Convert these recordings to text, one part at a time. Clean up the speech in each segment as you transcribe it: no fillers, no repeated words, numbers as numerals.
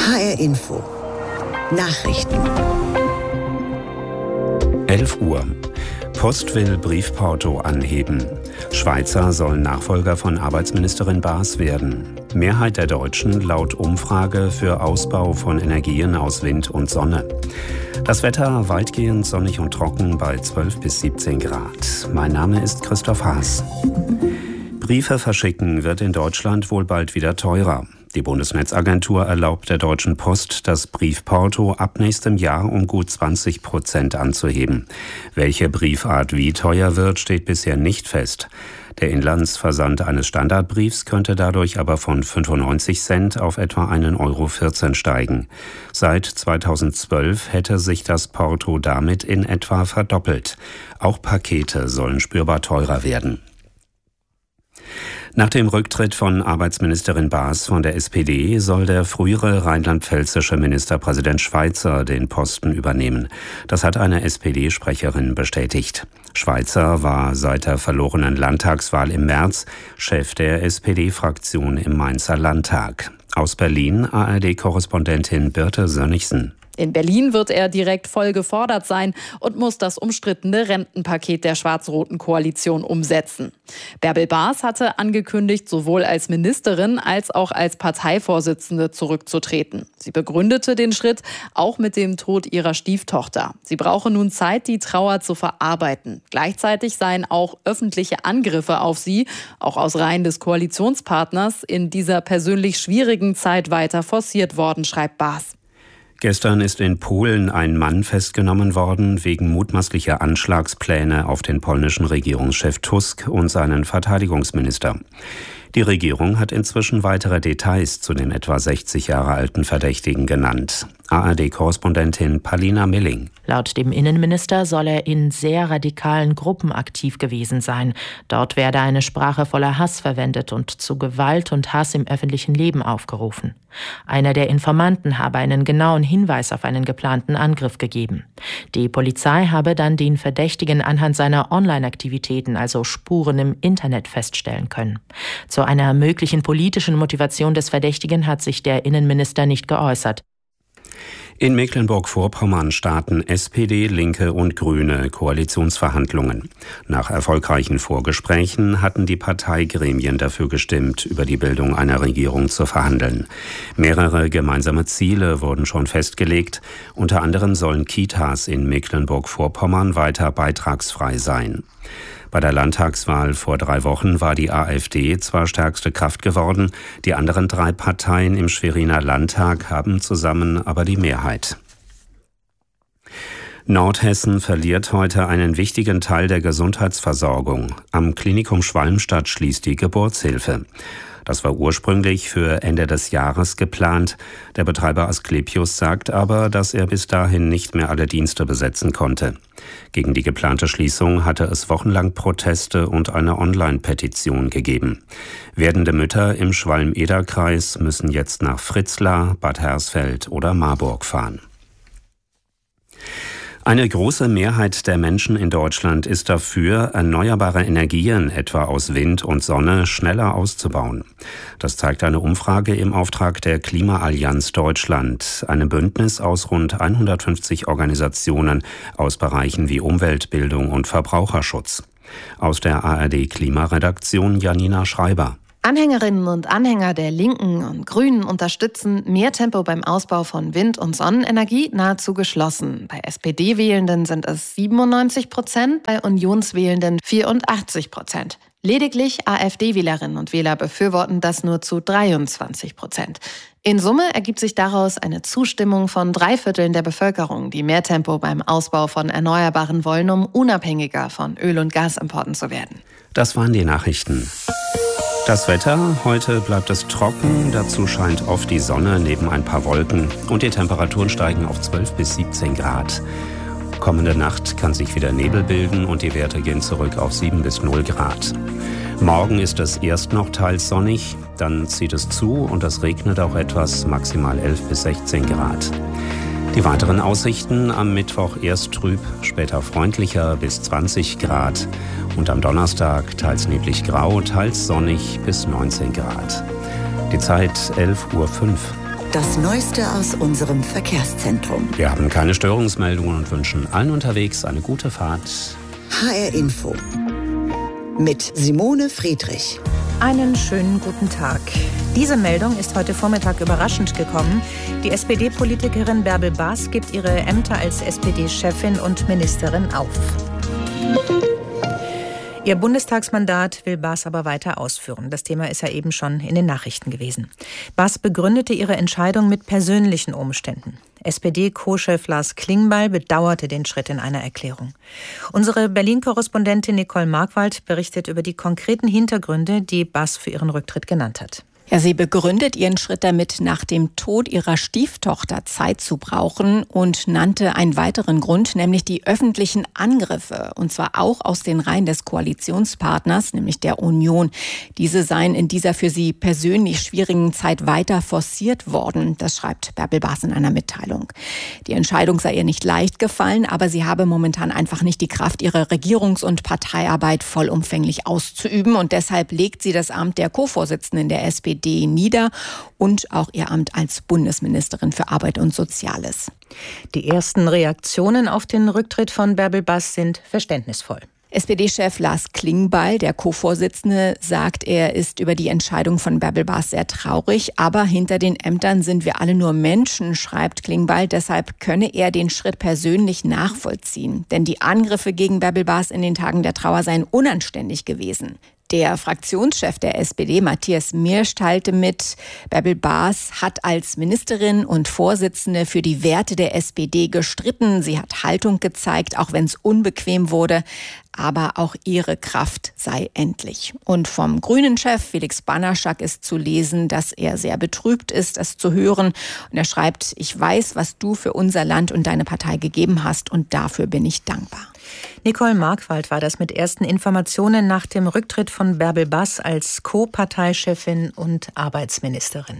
HR Info. Nachrichten. 11 Uhr. Post will Briefporto anheben. Schweizer sollen Nachfolger von Arbeitsministerin Baas werden. Mehrheit der Deutschen laut Umfrage für Ausbau von Energien aus Wind und Sonne. Das Wetter weitgehend sonnig und trocken bei 12 bis 17 Grad. Mein Name ist Christoph Haas. Briefe verschicken wird in Deutschland wohl bald wieder teurer. Die Bundesnetzagentur erlaubt der Deutschen Post, das Briefporto ab nächstem Jahr um gut 20% anzuheben. Welche Briefart wie teuer wird, steht bisher nicht fest. Der Inlandsversand eines Standardbriefs könnte dadurch aber von 95 Cent auf etwa 1,14 € steigen. Seit 2012 hätte sich das Porto damit in etwa verdoppelt. Auch Pakete sollen spürbar teurer werden. Nach dem Rücktritt von Arbeitsministerin Baas von der SPD soll der frühere rheinland-pfälzische Ministerpräsident Schweizer den Posten übernehmen. Das hat eine SPD-Sprecherin bestätigt. Schweizer war seit der verlorenen Landtagswahl im März Chef der SPD-Fraktion im Mainzer Landtag. Aus Berlin ARD-Korrespondentin Birte Sönnigsen. In Berlin wird er direkt voll gefordert sein und muss das umstrittene Rentenpaket der schwarz-roten Koalition umsetzen. Bärbel Baas hatte angekündigt, sowohl als Ministerin als auch als Parteivorsitzende zurückzutreten. Sie begründete den Schritt auch mit dem Tod ihrer Stieftochter. Sie brauche nun Zeit, die Trauer zu verarbeiten. Gleichzeitig seien auch öffentliche Angriffe auf sie, auch aus Reihen des Koalitionspartners, in dieser persönlich schwierigen Zeit weiter forciert worden, schreibt Baas. Gestern ist in Polen ein Mann festgenommen worden wegen mutmaßlicher Anschlagspläne auf den polnischen Regierungschef Tusk und seinen Verteidigungsminister. Die Regierung hat inzwischen weitere Details zu dem etwa 60 Jahre alten Verdächtigen genannt. ARD-Korrespondentin Palina Milling. Laut dem Innenminister soll er in sehr radikalen Gruppen aktiv gewesen sein. Dort werde eine Sprache voller Hass verwendet und zu Gewalt und Hass im öffentlichen Leben aufgerufen. Einer der Informanten habe einen genauen Hinweis auf einen geplanten Angriff gegeben. Die Polizei habe dann den Verdächtigen anhand seiner Online-Aktivitäten, also Spuren im Internet, feststellen können. Zu einer möglichen politischen Motivation des Verdächtigen hat sich der Innenminister nicht geäußert. In Mecklenburg-Vorpommern starten SPD, Linke und Grüne Koalitionsverhandlungen. Nach erfolgreichen Vorgesprächen hatten die Parteigremien dafür gestimmt, über die Bildung einer Regierung zu verhandeln. Mehrere gemeinsame Ziele wurden schon festgelegt. Unter anderem sollen Kitas in Mecklenburg-Vorpommern weiter beitragsfrei sein. Bei der Landtagswahl vor 3 Wochen war die AfD zwar stärkste Kraft geworden, die anderen 3 Parteien im Schweriner Landtag haben zusammen aber die Mehrheit. Nordhessen verliert heute einen wichtigen Teil der Gesundheitsversorgung. Am Klinikum Schwalmstadt schließt die Geburtshilfe. Das war ursprünglich für Ende des Jahres geplant. Der Betreiber Asklepios sagt aber, dass er bis dahin nicht mehr alle Dienste besetzen konnte. Gegen die geplante Schließung hatte es wochenlang Proteste und eine Online-Petition gegeben. Werdende Mütter im Schwalm-Eder-Kreis müssen jetzt nach Fritzlar, Bad Hersfeld oder Marburg fahren. Eine große Mehrheit der Menschen in Deutschland ist dafür, erneuerbare Energien, etwa aus Wind und Sonne, schneller auszubauen. Das zeigt eine Umfrage im Auftrag der Klimaallianz Deutschland, einem Bündnis aus rund 150 Organisationen aus Bereichen wie Umwelt, Bildung und Verbraucherschutz. Aus der ARD-Klimaredaktion Janina Schreiber. Anhängerinnen und Anhänger der Linken und Grünen unterstützen mehr Tempo beim Ausbau von Wind- und Sonnenenergie nahezu geschlossen. Bei SPD-Wählenden sind es 97%, bei Unionswählenden 84%. Lediglich AfD-Wählerinnen und Wähler befürworten das nur zu 23%. In Summe ergibt sich daraus eine Zustimmung von 3/4 der Bevölkerung, die mehr Tempo beim Ausbau von Erneuerbaren wollen, um unabhängiger von Öl- und Gasimporten zu werden. Das waren die Nachrichten. Das Wetter, heute bleibt es trocken, dazu scheint oft die Sonne neben ein paar Wolken und die Temperaturen steigen auf 12 bis 17 Grad. Kommende Nacht kann sich wieder Nebel bilden und die Werte gehen zurück auf 7 bis 0 Grad. Morgen ist es erst noch teils sonnig, dann zieht es zu und es regnet auch etwas, maximal 11 bis 16 Grad. Die weiteren Aussichten: am Mittwoch erst trüb, später freundlicher bis 20 Grad und am Donnerstag teils neblig grau, teils sonnig bis 19 Grad. Die Zeit 11:05 Uhr. Das Neueste aus unserem Verkehrszentrum. Wir haben keine Störungsmeldungen und wünschen allen unterwegs eine gute Fahrt. HR Info mit Simone Friedrich. Einen schönen guten Tag. Diese Meldung ist heute Vormittag überraschend gekommen. Die SPD-Politikerin Bärbel Baas gibt ihre Ämter als SPD-Chefin und Ministerin auf. Ihr Bundestagsmandat will Baas aber weiter ausführen. Das Thema ist ja eben schon in den Nachrichten gewesen. Baas begründete ihre Entscheidung mit persönlichen Umständen. SPD-Co-Chef Lars Klingbeil bedauerte den Schritt in einer Erklärung. Unsere Berlin-Korrespondentin Nicole Markwald berichtet über die konkreten Hintergründe, die Baas für ihren Rücktritt genannt hat. Ja, sie begründet ihren Schritt damit, nach dem Tod ihrer Stieftochter Zeit zu brauchen und nannte einen weiteren Grund, nämlich die öffentlichen Angriffe, und zwar auch aus den Reihen des Koalitionspartners, nämlich der Union. Diese seien in dieser für sie persönlich schwierigen Zeit weiter forciert worden, das schreibt Bärbel Baas in einer Mitteilung. Die Entscheidung sei ihr nicht leicht gefallen, aber sie habe momentan einfach nicht die Kraft, ihre Regierungs- und Parteiarbeit vollumfänglich auszuüben, und deshalb legt sie das Amt der Co-Vorsitzenden der SPD nieder und auch ihr Amt als Bundesministerin für Arbeit und Soziales. Die ersten Reaktionen auf den Rücktritt von Bärbel Baas sind verständnisvoll. SPD-Chef Lars Klingbeil, der Co-Vorsitzende, sagt, er ist über die Entscheidung von Bärbel Baas sehr traurig. Aber hinter den Ämtern sind wir alle nur Menschen, schreibt Klingbeil. Deshalb könne er den Schritt persönlich nachvollziehen. Denn die Angriffe gegen Bärbel Baas in den Tagen der Trauer seien unanständig gewesen. Der Fraktionschef der SPD, Matthias Mirsch, teilte mit, Bärbel Baas hat als Ministerin und Vorsitzende für die Werte der SPD gestritten. Sie hat Haltung gezeigt, auch wenn es unbequem wurde. Aber auch ihre Kraft sei endlich. Und vom Grünen-Chef Felix Banaschak ist zu lesen, dass er sehr betrübt ist, es zu hören. Und er schreibt, ich weiß, was du für unser Land und deine Partei gegeben hast, und dafür bin ich dankbar. Nicole Markwald war das mit ersten Informationen nach dem Rücktritt von Bärbel Baas als Co-Parteichefin und Arbeitsministerin.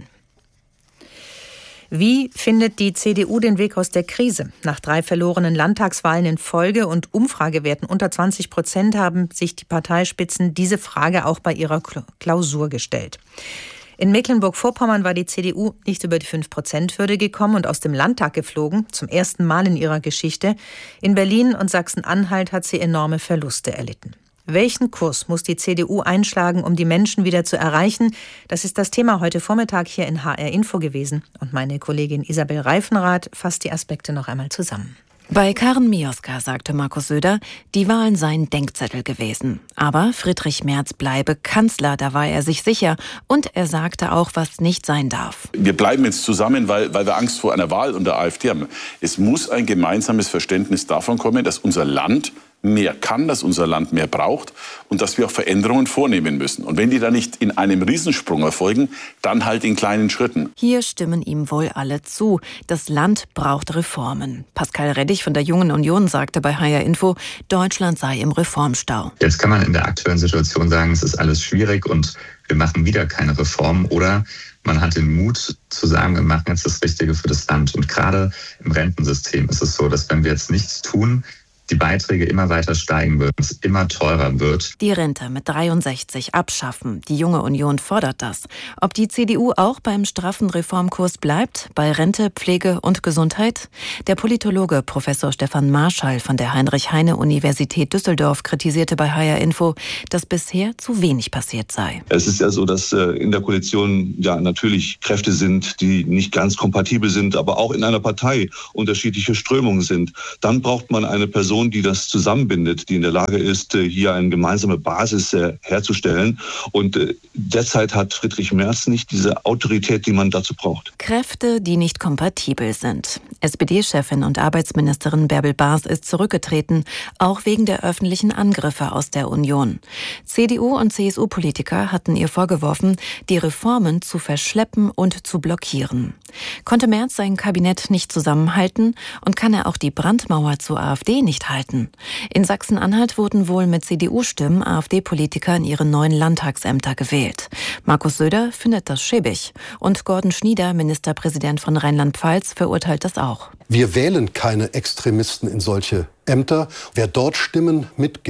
Wie findet die CDU den Weg aus der Krise? Nach 3 verlorenen Landtagswahlen in Folge und Umfragewerten unter 20% haben sich die Parteispitzen diese Frage auch bei ihrer Klausur gestellt. In Mecklenburg-Vorpommern war die CDU nicht über die 5%-Hürde gekommen und aus dem Landtag geflogen, zum ersten Mal in ihrer Geschichte. In Berlin und Sachsen-Anhalt hat sie enorme Verluste erlitten. Welchen Kurs muss die CDU einschlagen, um die Menschen wieder zu erreichen? Das ist das Thema heute Vormittag hier in HR Info gewesen. Und meine Kollegin Isabel Reifenrath fasst die Aspekte noch einmal zusammen. Bei Karen Mioska sagte Markus Söder, die Wahlen seien Denkzettel gewesen. Aber Friedrich Merz bleibe Kanzler, da war er sich sicher. Und er sagte auch, was nicht sein darf. Wir bleiben jetzt zusammen, weil wir Angst vor einer Wahl und der AfD haben. Es muss ein gemeinsames Verständnis davon kommen, dass unser Land mehr kann, dass unser Land mehr braucht und dass wir auch Veränderungen vornehmen müssen. Und wenn die dann nicht in einem Riesensprung erfolgen, dann halt in kleinen Schritten. Hier stimmen ihm wohl alle zu. Das Land braucht Reformen. Pascal Reddich von der Jungen Union sagte bei HR Info, Deutschland sei im Reformstau. Jetzt kann man in der aktuellen Situation sagen, es ist alles schwierig und wir machen wieder keine Reformen. Oder man hat den Mut zu sagen, wir machen jetzt das Richtige für das Land. Und gerade im Rentensystem ist es so, dass wenn wir jetzt nichts tun, die Beiträge immer weiter steigen würden, es immer teurer wird. Die Rente mit 63 abschaffen. Die Junge Union fordert das. Ob die CDU auch beim straffen Reformkurs bleibt, bei Rente, Pflege und Gesundheit? Der Politologe Professor Stefan Marschall von der Heinrich-Heine-Universität Düsseldorf kritisierte bei HR Info, dass bisher zu wenig passiert sei. Es ist ja so, dass in der Koalition ja natürlich Kräfte sind, die nicht ganz kompatibel sind, aber auch in einer Partei unterschiedliche Strömungen sind. Dann braucht man eine Person, die das zusammenbindet, die in der Lage ist, hier eine gemeinsame Basis herzustellen. Und derzeit hat Friedrich Merz nicht diese Autorität, die man dazu braucht. Kräfte, die nicht kompatibel sind. SPD-Chefin und Arbeitsministerin Bärbel Baas ist zurückgetreten, auch wegen der öffentlichen Angriffe aus der Union. CDU- und CSU-Politiker hatten ihr vorgeworfen, die Reformen zu verschleppen und zu blockieren. Konnte Merz sein Kabinett nicht zusammenhalten und kann er auch die Brandmauer zur AfD nicht halten? In Sachsen-Anhalt wurden wohl mit CDU-Stimmen AfD-Politiker in ihre neuen Landtagsämter gewählt. Markus Söder findet das schäbig. Und Gordon Schnieder, Ministerpräsident von Rheinland-Pfalz, verurteilt das auch. Wir wählen keine Extremisten in solche Ämter. Wer dort Stimmen mitgibt,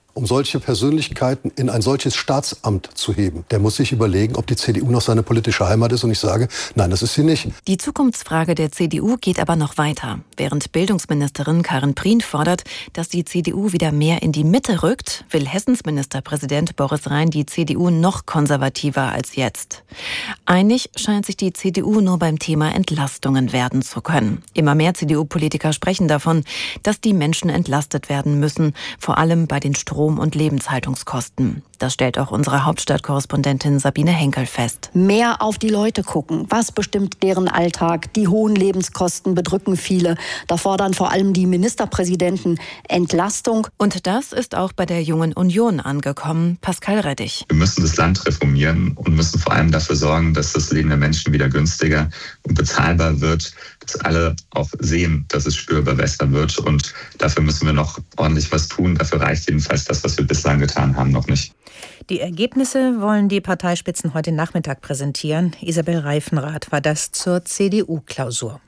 Um solche Persönlichkeiten in ein solches Staatsamt zu heben, der muss sich überlegen, ob die CDU noch seine politische Heimat ist. Und ich sage, nein, das ist sie nicht. Die Zukunftsfrage der CDU geht aber noch weiter. Während Bildungsministerin Karin Prien fordert, dass die CDU wieder mehr in die Mitte rückt, will Hessens Ministerpräsident Boris Rhein die CDU noch konservativer als jetzt. Einig scheint sich die CDU nur beim Thema Entlastungen werden zu können. Immer mehr CDU-Politiker sprechen davon, dass die Menschen entlastet werden müssen, vor allem bei den Strom- und Lebenshaltungskosten. Das stellt auch unsere Hauptstadtkorrespondentin Sabine Henkel fest. Mehr auf die Leute gucken. Was bestimmt deren Alltag? Die hohen Lebenskosten bedrücken viele. Da fordern vor allem die Ministerpräsidenten Entlastung. Und das ist auch bei der Jungen Union angekommen. Pascal Reddich. Wir müssen das Land reformieren und müssen vor allem dafür sorgen, dass das Leben der Menschen wieder günstiger und bezahlbar wird, dass alle auch sehen, dass es spürbar besser wird. Und dafür müssen wir noch ordentlich was tun. Dafür reicht jedenfalls das, was wir bislang getan haben, noch nicht. Die Ergebnisse wollen die Parteispitzen heute Nachmittag präsentieren. Isabel Reifenrath war das zur CDU-Klausur.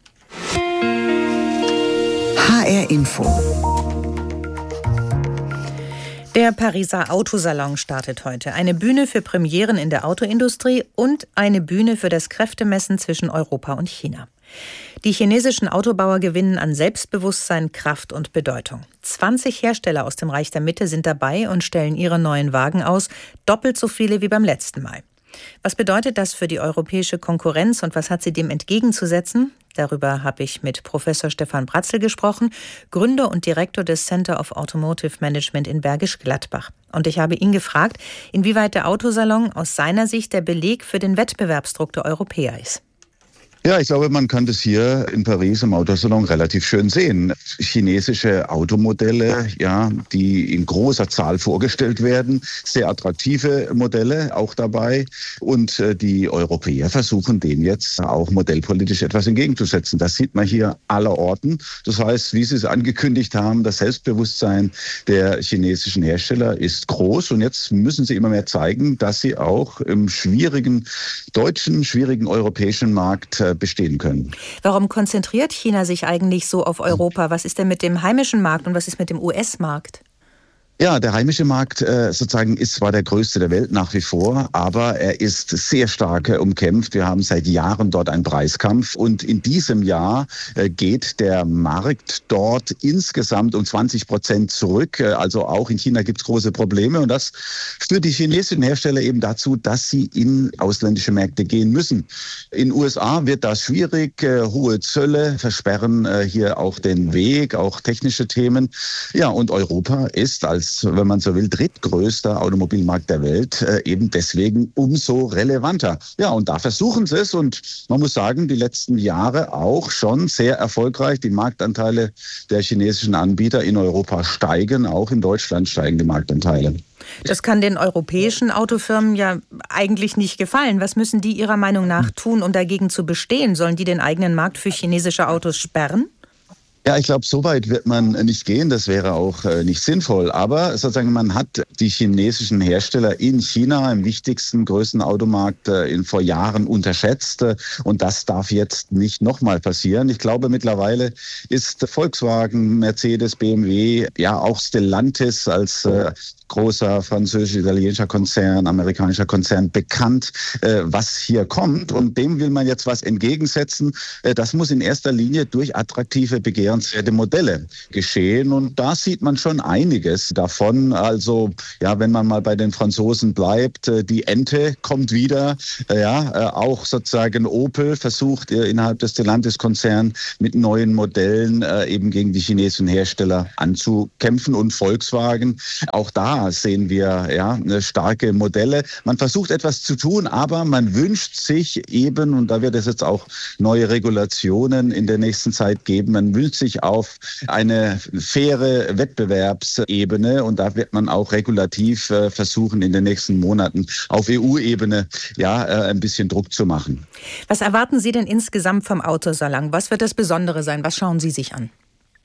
HR Info. Der Pariser Autosalon startet heute. Eine Bühne für Premieren in der Autoindustrie und eine Bühne für das Kräftemessen zwischen Europa und China. Die chinesischen Autobauer gewinnen an Selbstbewusstsein, Kraft und Bedeutung. 20 Hersteller aus dem Reich der Mitte sind dabei und stellen ihre neuen Wagen aus, doppelt so viele wie beim letzten Mal. Was bedeutet das für die europäische Konkurrenz und was hat sie dem entgegenzusetzen? Darüber habe ich mit Professor Stefan Bratzel gesprochen, Gründer und Direktor des Center of Automotive Management in Bergisch Gladbach. Und ich habe ihn gefragt, inwieweit der Autosalon aus seiner Sicht der Beleg für den Wettbewerbsdruck der Europäer ist. Ja, ich glaube, man kann das hier in Paris im Autosalon relativ schön sehen. Chinesische Automodelle, ja, die in großer Zahl vorgestellt werden, sehr attraktive Modelle auch dabei. Und die Europäer versuchen dem jetzt auch modellpolitisch etwas entgegenzusetzen. Das sieht man hier allerorten. Das heißt, wie Sie es angekündigt haben, das Selbstbewusstsein der chinesischen Hersteller ist groß. Und jetzt müssen sie immer mehr zeigen, dass sie auch im schwierigen deutschen, schwierigen europäischen Markt bestehen können. Warum konzentriert China sich eigentlich so auf Europa? Was ist denn mit dem heimischen Markt und was ist mit dem US-Markt? Ja, der heimische Markt sozusagen ist zwar der größte der Welt nach wie vor, aber er ist sehr stark umkämpft. Wir haben seit Jahren dort einen Preiskampf und in diesem Jahr geht der Markt dort insgesamt um 20% zurück. Also auch in China gibt es große Probleme und das führt die chinesischen Hersteller eben dazu, dass sie in ausländische Märkte gehen müssen. In den USA wird das schwierig. Hohe Zölle versperren hier auch den Weg, auch technische Themen. Ja, und Europa ist als, wenn man so will, drittgrößter Automobilmarkt der Welt, eben deswegen umso relevanter. Ja, und da versuchen sie es und man muss sagen, die letzten Jahre auch schon sehr erfolgreich. Die Marktanteile der chinesischen Anbieter in Europa steigen, auch in Deutschland steigen die Marktanteile. Das kann den europäischen Autofirmen ja eigentlich nicht gefallen. Was müssen die Ihrer Meinung nach tun, um dagegen zu bestehen? Sollen die den eigenen Markt für chinesische Autos sperren? Ja, ich glaube, so weit wird man nicht gehen. Das wäre auch nicht sinnvoll. Aber sozusagen, man hat die chinesischen Hersteller in China, im wichtigsten, größten Automarkt, vor Jahren unterschätzt. Und das darf jetzt nicht nochmal passieren. Ich glaube, mittlerweile ist Volkswagen, Mercedes, BMW, ja auch Stellantis als großer französisch-italienischer Konzern, amerikanischer Konzern bekannt, was hier kommt. Und dem will man jetzt was entgegensetzen. Das muss in erster Linie durch attraktive, begehrenswerte Modelle geschehen. Und da sieht man schon einiges davon. Also, ja, wenn man mal bei den Franzosen bleibt, die Ente kommt wieder. Ja, auch sozusagen Opel versucht innerhalb des Stellantis-Konzerns mit neuen Modellen eben gegen die chinesischen Hersteller anzukämpfen. Und Volkswagen, auch da sehen wir ja starke Modelle. Man versucht etwas zu tun, aber man wünscht sich eben, und da wird es jetzt auch neue Regulationen in der nächsten Zeit geben, man wünscht sich auf eine faire Wettbewerbsebene und da wird man auch regulativ versuchen, in den nächsten Monaten auf EU-Ebene ein bisschen Druck zu machen. Was erwarten Sie denn insgesamt vom Autosalon? Was wird das Besondere sein? Was schauen Sie sich an?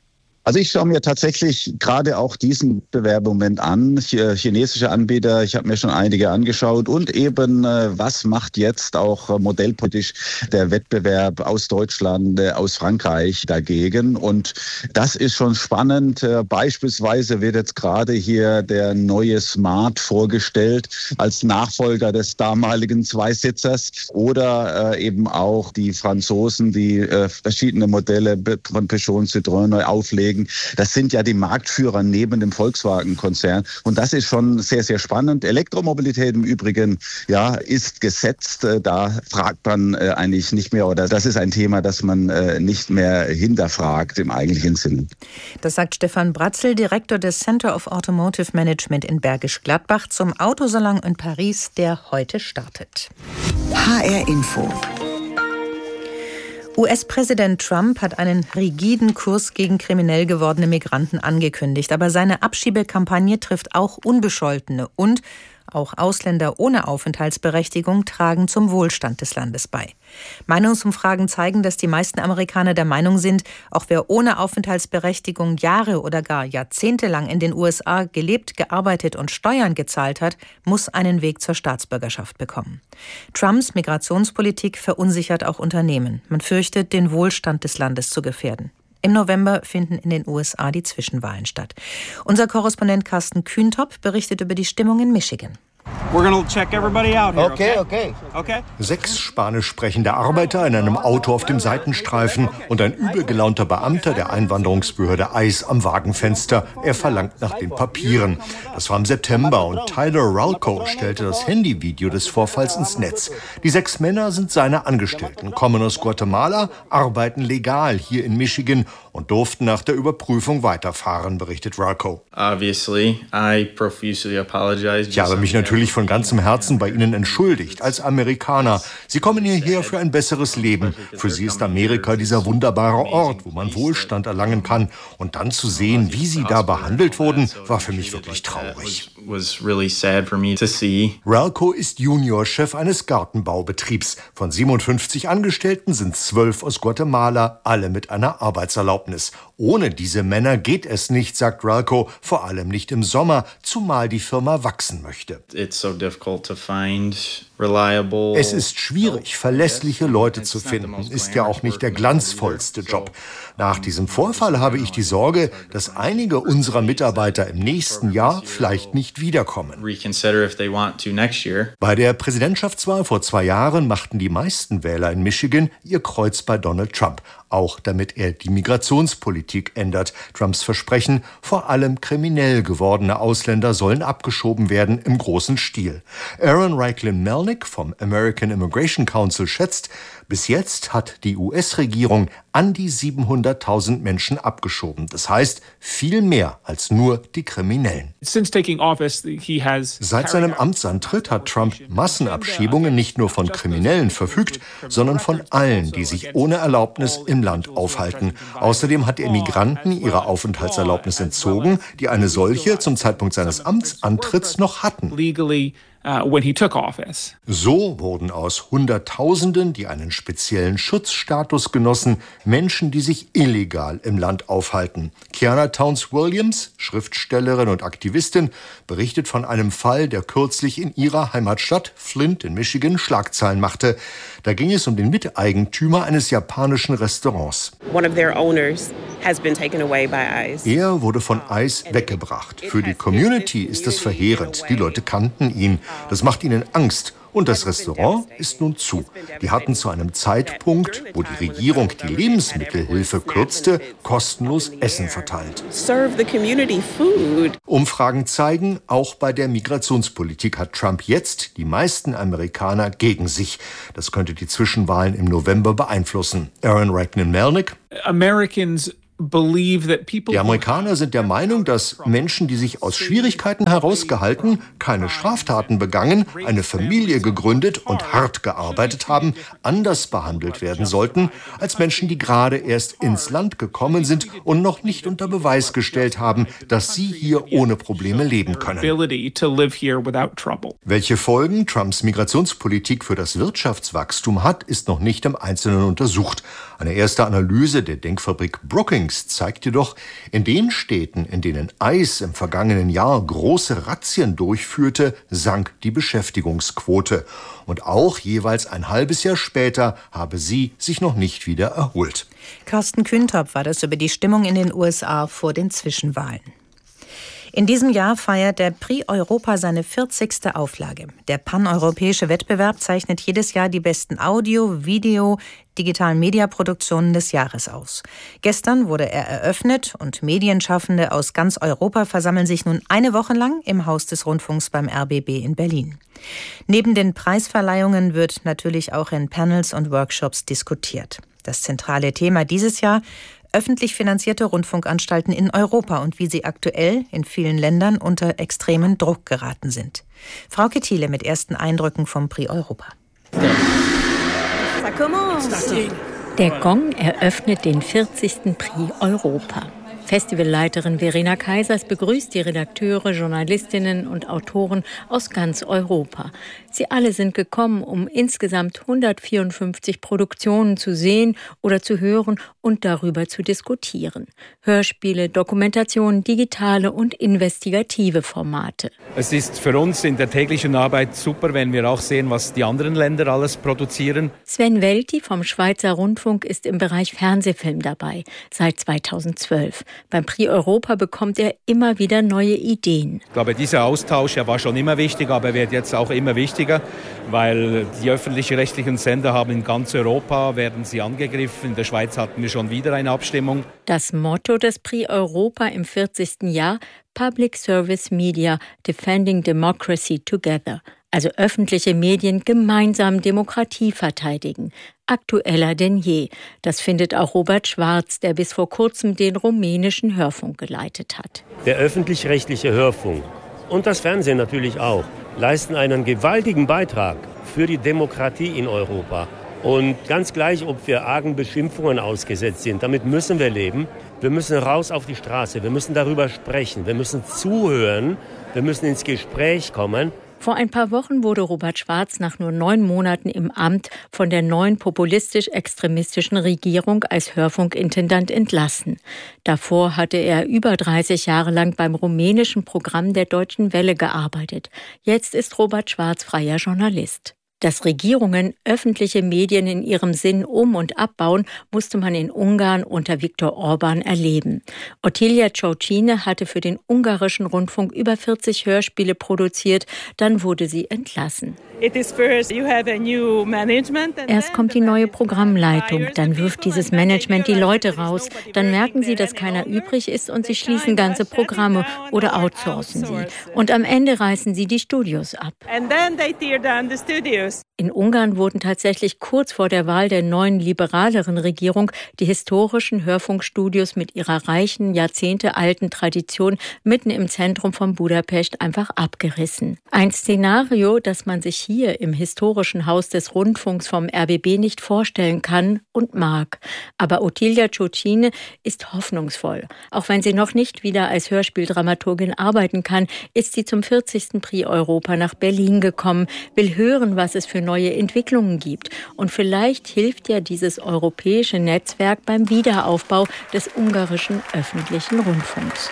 Also ich schaue mir tatsächlich gerade auch diesen Wettbewerb im Moment an. Chinesische Anbieter, ich habe mir schon einige angeschaut. Und eben, was macht jetzt auch modellpolitisch der Wettbewerb aus Deutschland, aus Frankreich dagegen? Und das ist schon spannend. Beispielsweise wird jetzt gerade hier der neue Smart vorgestellt als Nachfolger des damaligen Zweisitzers. Oder eben auch die Franzosen, die verschiedene Modelle von Peugeot und Citroën neu auflegen. Das sind ja die Marktführer neben dem Volkswagen-Konzern. Und das ist schon sehr, sehr spannend. Elektromobilität im Übrigen, ja, ist gesetzt. Da fragt man eigentlich nicht mehr, oder das ist ein Thema, das man nicht mehr hinterfragt im eigentlichen Sinne. Das sagt Stefan Bratzel, Direktor des Center of Automotive Management in Bergisch Gladbach, zum Autosalon in Paris, der heute startet. HR Info. US-Präsident Trump hat einen rigiden Kurs gegen kriminell gewordene Migranten angekündigt. Aber seine Abschiebekampagne trifft auch Unbescholtene und auch Ausländer ohne Aufenthaltsberechtigung tragen zum Wohlstand des Landes bei. Meinungsumfragen zeigen, dass die meisten Amerikaner der Meinung sind, auch wer ohne Aufenthaltsberechtigung Jahre oder gar Jahrzehnte lang in den USA gelebt, gearbeitet und Steuern gezahlt hat, muss einen Weg zur Staatsbürgerschaft bekommen. Trumps Migrationspolitik verunsichert auch Unternehmen. Man fürchtet, den Wohlstand des Landes zu gefährden. Im November finden in den USA die Zwischenwahlen statt. Unser Korrespondent Carsten Kühntop berichtet über die Stimmung in Michigan. Okay. 6 spanisch sprechende Arbeiter in einem Auto auf dem Seitenstreifen und ein übel gelaunter Beamter der Einwanderungsbehörde ICE am Wagenfenster. Er verlangt nach den Papieren. Das war im September und Tyler Ralco stellte das Handyvideo des Vorfalls ins Netz. Die 6 Männer sind seine Angestellten, kommen aus Guatemala, arbeiten legal hier in Michigan und durften nach der Überprüfung weiterfahren, berichtet Ralco. Ich habe mich natürlich von ganzem Herzen bei Ihnen entschuldigt, als Amerikaner. Sie kommen hierher für ein besseres Leben. Für Sie ist Amerika dieser wunderbare Ort, wo man Wohlstand erlangen kann. Und dann zu sehen, wie Sie da behandelt wurden, war für mich wirklich traurig. Ralco ist Juniorchef eines Gartenbaubetriebs. Von 57 Angestellten sind 12 aus Guatemala, alle mit einer Arbeitserlaubnis. Ohne diese Männer geht es nicht, sagt Ralco, vor allem nicht im Sommer, zumal die Firma wachsen möchte. Es ist schwierig, verlässliche Leute zu finden, ist ja auch nicht der glanzvollste Job. Nach diesem Vorfall habe ich die Sorge, dass einige unserer Mitarbeiter im nächsten Jahr vielleicht nicht wiederkommen. Bei der Präsidentschaftswahl vor 2 Jahren machten die meisten Wähler in Michigan ihr Kreuz bei Donald Trump, auch damit er die Migrationspolitik ändert. Trumps Versprechen, vor allem kriminell gewordene Ausländer sollen abgeschoben werden im großen Stil. Aaron Reichlin-Melnick vom American Immigration Council schätzt, bis jetzt hat die US-Regierung an die 700.000 Menschen abgeschoben. Das heißt, viel mehr als nur die Kriminellen. Seit seinem Amtsantritt hat Trump Massenabschiebungen nicht nur von Kriminellen verfügt, sondern von allen, die sich ohne Erlaubnis im Land aufhalten. Außerdem hat er Migranten ihre Aufenthaltserlaubnis entzogen, die eine solche zum Zeitpunkt seines Amtsantritts noch hatten. So wurden aus Hunderttausenden, die einen speziellen Schutzstatus genossen, Menschen, die sich illegal im Land aufhalten. Kiana Towns-Williams, Schriftstellerin und Aktivistin, berichtet von einem Fall, der kürzlich in ihrer Heimatstadt Flint in Michigan Schlagzeilen machte. Da ging es um den Miteigentümer eines japanischen Restaurants. Er wurde von ICE weggebracht. Für die Community ist das verheerend. Die Leute kannten ihn. Das macht ihnen Angst. Und das Restaurant ist nun zu. Die hatten zu einem Zeitpunkt, wo die Regierung die Lebensmittelhilfe kürzte, kostenlos Essen verteilt. Umfragen zeigen, auch bei der Migrationspolitik hat Trump jetzt die meisten Amerikaner gegen sich. Das könnte die Zwischenwahlen im November beeinflussen. Aaron Reichlin-Melnick. Die Amerikaner sind der Meinung, dass Menschen, die sich aus Schwierigkeiten herausgehalten, keine Straftaten begangen, eine Familie gegründet und hart gearbeitet haben, anders behandelt werden sollten, als Menschen, die gerade erst ins Land gekommen sind und noch nicht unter Beweis gestellt haben, dass sie hier ohne Probleme leben können. Welche Folgen Trumps Migrationspolitik für das Wirtschaftswachstum hat, ist noch nicht im Einzelnen untersucht. Eine erste Analyse der Denkfabrik Brookings Frühlings zeigt jedoch, in den Städten, in denen Eis im vergangenen Jahr große Razzien durchführte, sank die Beschäftigungsquote. Und auch jeweils ein halbes Jahr später habe sie sich noch nicht wieder erholt. Carsten Kühntop war das über die Stimmung in den USA vor den Zwischenwahlen. In diesem Jahr feiert der Prix Europa seine 40. Auflage. Der paneuropäische Wettbewerb zeichnet jedes Jahr die besten Audio-, Video-, digitalen Mediaproduktionen des Jahres aus. Gestern wurde er eröffnet und Medienschaffende aus ganz Europa versammeln sich nun eine Woche lang im Haus des Rundfunks beim RBB in Berlin. Neben den Preisverleihungen wird natürlich auch in Panels und Workshops diskutiert. Das zentrale Thema dieses Jahr: öffentlich finanzierte Rundfunkanstalten in Europa und wie sie aktuell in vielen Ländern unter extremen Druck geraten sind. Frauke Thiele mit ersten Eindrücken vom Prix Europa. Der Gong eröffnet den 40. Prix Europa. Festivalleiterin Verena Kaisers begrüßt die Redakteure, Journalistinnen und Autoren aus ganz Europa. Sie alle sind gekommen, um insgesamt 154 Produktionen zu sehen oder zu hören und darüber zu diskutieren. Hörspiele, Dokumentationen, digitale und investigative Formate. Es ist für uns in der täglichen Arbeit super, wenn wir auch sehen, was die anderen Länder alles produzieren. Sven Welti vom Schweizer Rundfunk ist im Bereich Fernsehfilm dabei, seit 2012. Beim Prix Europa bekommt er immer wieder neue Ideen. Ich glaube, dieser Austausch war schon immer wichtig, aber wird jetzt auch immer wichtiger, weil die öffentlich-rechtlichen Sender haben in ganz Europa, werden sie angegriffen. In der Schweiz hatten wir schon wieder eine Abstimmung. Das Motto des Prix Europa im 40. Jahr: Public Service Media Defending Democracy Together. Also öffentliche Medien gemeinsam Demokratie verteidigen. Aktueller denn je. Das findet auch Robert Schwarz, der bis vor kurzem den rumänischen Hörfunk geleitet hat. Der öffentlich-rechtliche Hörfunk und das Fernsehen natürlich auch leisten einen gewaltigen Beitrag für die Demokratie in Europa. Und ganz gleich, ob wir argen Beschimpfungen ausgesetzt sind, damit müssen wir leben. Wir müssen raus auf die Straße, wir müssen darüber sprechen, wir müssen zuhören, wir müssen ins Gespräch kommen. Vor ein paar Wochen wurde Robert Schwarz nach nur 9 Monaten im Amt von der neuen populistisch-extremistischen Regierung als Hörfunkintendant entlassen. Davor hatte er über 30 Jahre lang beim rumänischen Programm der Deutschen Welle gearbeitet. Jetzt ist Robert Schwarz freier Journalist. Dass Regierungen öffentliche Medien in ihrem Sinn um- und abbauen, musste man in Ungarn unter Viktor Orbán erleben. Ottilia Ciaucine hatte für den ungarischen Rundfunk über 40 Hörspiele produziert, dann wurde sie entlassen. Erst kommt die neue Programmleitung, dann wirft dieses Management die Leute raus, dann merken sie, dass keiner übrig ist und sie schließen ganze Programme oder outsourcen sie. Und am Ende reißen sie die Studios ab. In Ungarn wurden tatsächlich kurz vor der Wahl der neuen liberaleren Regierung die historischen Hörfunkstudios mit ihrer reichen, jahrzehntealten Tradition mitten im Zentrum von Budapest einfach abgerissen. Ein Szenario, das man sich hier im historischen Haus des Rundfunks vom RBB nicht vorstellen kann und mag. Aber Ottilia Ciaucine ist hoffnungsvoll. Auch wenn sie noch nicht wieder als Hörspieldramaturgin arbeiten kann, ist sie zum 40. Prix Europa nach Berlin gekommen, will hören, was es für neue Entwicklungen gibt. Und vielleicht hilft ja dieses europäische Netzwerk beim Wiederaufbau des ungarischen öffentlichen Rundfunks.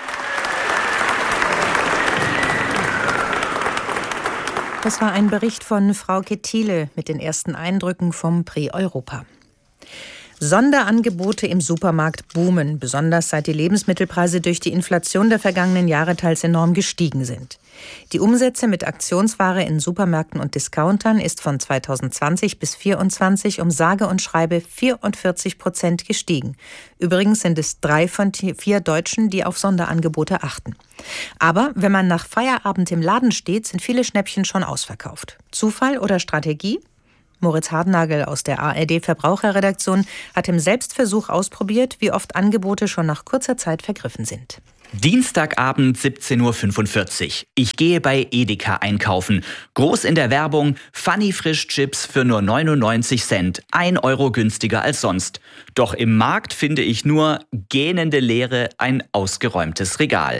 Das war ein Bericht von Frauke Thiele mit den ersten Eindrücken vom Prix Europa. Sonderangebote im Supermarkt boomen, besonders seit die Lebensmittelpreise durch die Inflation der vergangenen Jahre teils enorm gestiegen sind. Die Umsätze mit Aktionsware in Supermärkten und Discountern ist von 2020 bis 2024 um sage und schreibe 44% gestiegen. Übrigens sind es 3 von 4 Deutschen, die auf Sonderangebote achten. Aber wenn man nach Feierabend im Laden steht, sind viele Schnäppchen schon ausverkauft. Zufall oder Strategie? Moritz Hartnagel aus der ARD-Verbraucherredaktion hat im Selbstversuch ausprobiert, wie oft Angebote schon nach kurzer Zeit vergriffen sind. Dienstagabend 17:45 Uhr. Ich gehe bei Edeka einkaufen. Groß in der Werbung: Funny Frischchips für nur 99 Cent. 1 Euro günstiger als sonst. Doch im Markt finde ich nur gähnende Leere, ein ausgeräumtes Regal.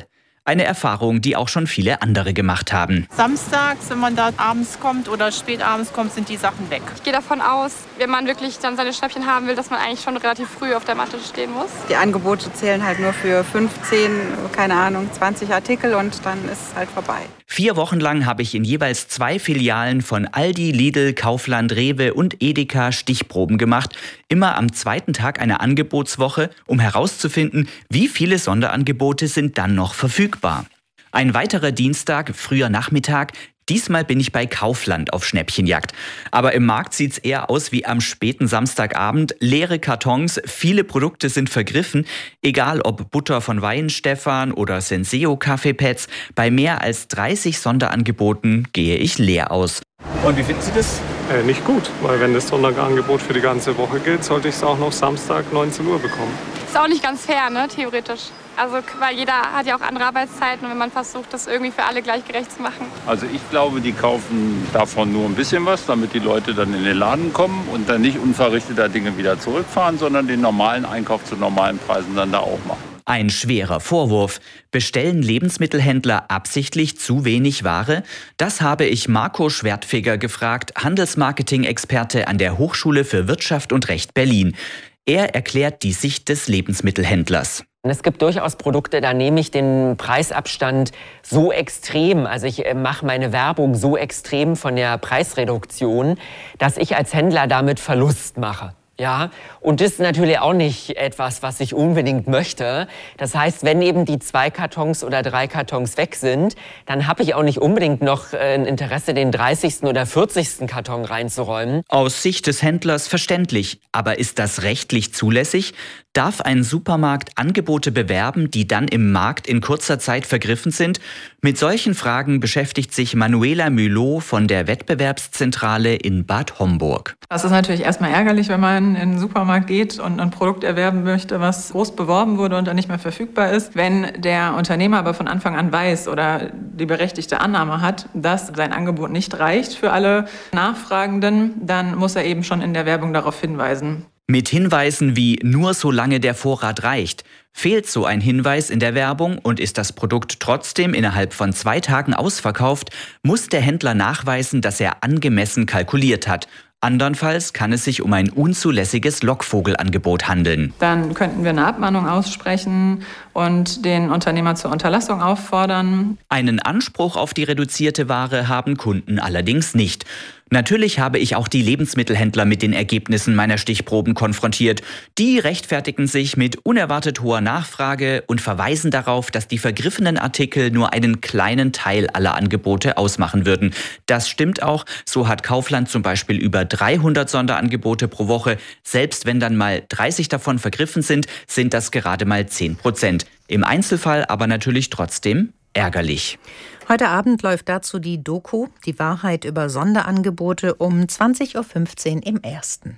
Eine Erfahrung, die auch schon viele andere gemacht haben. Samstags, wenn man da abends kommt oder spätabends kommt, sind die Sachen weg. Ich gehe davon aus, wenn man wirklich dann seine Schnäppchen haben will, dass man eigentlich schon relativ früh auf der Matte stehen muss. Die Angebote zählen halt nur für 15, keine Ahnung, 20 Artikel und dann ist es halt vorbei. 4 Wochen lang habe ich in jeweils 2 Filialen von Aldi, Lidl, Kaufland, Rewe und Edeka Stichproben gemacht. Immer am 2. Tag einer Angebotswoche, um herauszufinden, wie viele Sonderangebote sind dann noch verfügbar. Ein weiterer Dienstag, früher Nachmittag. Diesmal bin ich bei Kaufland auf Schnäppchenjagd. Aber im Markt sieht's eher aus wie am späten Samstagabend. Leere Kartons, viele Produkte sind vergriffen. Egal ob Butter von Weihenstephan oder Senseo Kaffeepads. Bei mehr als 30 Sonderangeboten gehe ich leer aus. Und wie finden Sie das? Nicht gut, weil wenn das Sonderangebot für die ganze Woche gilt, sollte ich es auch noch Samstag 19 Uhr bekommen. Ist auch nicht ganz fair, ne, theoretisch. Also, weil jeder hat ja auch andere Arbeitszeiten und wenn man versucht, das irgendwie für alle gleich gerecht zu machen. Also ich glaube, die kaufen davon nur ein bisschen was, damit die Leute dann in den Laden kommen und dann nicht unverrichteter Dinge wieder zurückfahren, sondern den normalen Einkauf zu normalen Preisen dann da auch machen. Ein schwerer Vorwurf. Bestellen Lebensmittelhändler absichtlich zu wenig Ware? Das habe ich Marco Schwertfeger gefragt, Handelsmarketing-Experte an der Hochschule für Wirtschaft und Recht Berlin. Er erklärt die Sicht des Lebensmittelhändlers. Es gibt durchaus Produkte, da nehme ich den Preisabstand so extrem, also ich mache meine Werbung so extrem von der Preisreduktion, dass ich als Händler damit Verlust mache. Ja, und das ist natürlich auch nicht etwas, was ich unbedingt möchte. Das heißt, wenn eben die 2 Kartons oder 3 Kartons weg sind, dann habe ich auch nicht unbedingt noch ein Interesse, den 30. oder 40. Karton reinzuräumen. Aus Sicht des Händlers verständlich. Aber ist das rechtlich zulässig? Darf ein Supermarkt Angebote bewerben, die dann im Markt in kurzer Zeit vergriffen sind? Mit solchen Fragen beschäftigt sich Manuela Mülot von der Wettbewerbszentrale in Bad Homburg. Das ist natürlich erstmal ärgerlich, wenn man in den Supermarkt geht und ein Produkt erwerben möchte, was groß beworben wurde und dann nicht mehr verfügbar ist. Wenn der Unternehmer aber von Anfang an weiß oder die berechtigte Annahme hat, dass sein Angebot nicht reicht für alle Nachfragenden, dann muss er eben schon in der Werbung darauf hinweisen. Mit Hinweisen wie nur solange der Vorrat reicht. Fehlt so ein Hinweis in der Werbung und ist das Produkt trotzdem innerhalb von 2 Tagen ausverkauft, muss der Händler nachweisen, dass er angemessen kalkuliert hat. Andernfalls kann es sich um ein unzulässiges Lockvogelangebot handeln. Dann könnten wir eine Abmahnung aussprechen und den Unternehmer zur Unterlassung auffordern. Einen Anspruch auf die reduzierte Ware haben Kunden allerdings nicht. Natürlich habe ich auch die Lebensmittelhändler mit den Ergebnissen meiner Stichproben konfrontiert. Die rechtfertigen sich mit unerwartet hoher Nachfrage und verweisen darauf, dass die vergriffenen Artikel nur einen kleinen Teil aller Angebote ausmachen würden. Das stimmt auch. So hat Kaufland zum Beispiel über 300 Sonderangebote pro Woche. Selbst wenn dann mal 30 davon vergriffen sind, sind das gerade mal 10%. Im Einzelfall aber natürlich trotzdem ärgerlich. Heute Abend läuft dazu die Doku Die Wahrheit über Sonderangebote um 20.15 Uhr im Ersten.